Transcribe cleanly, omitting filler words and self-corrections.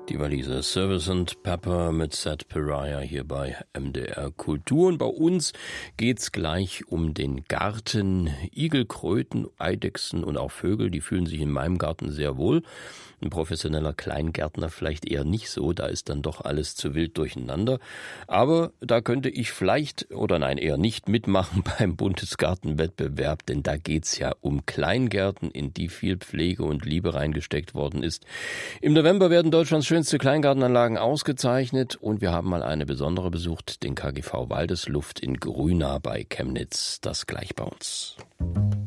Die Waliser Service & Pepper mit Sad Pariah hier bei MDR Kultur. Und bei uns geht's gleich um den Garten. Igel, Kröten, Eidechsen und auch Vögel, die fühlen sich in meinem Garten sehr wohl. Ein professioneller Kleingärtner vielleicht eher nicht so, da ist dann doch alles zu wild durcheinander. Aber da könnte ich vielleicht, oder nein, eher nicht mitmachen beim Bundesgartenwettbewerb, denn da geht's ja um Kleingärten, in die viel Pflege und Liebe reingesteckt worden ist. Im November werden Deutschlands schönste Kleingartenanlagen ausgezeichnet und wir haben mal eine besondere besucht, den KGV Waldesluft in Grünah bei Chemnitz. Das gleich bei uns.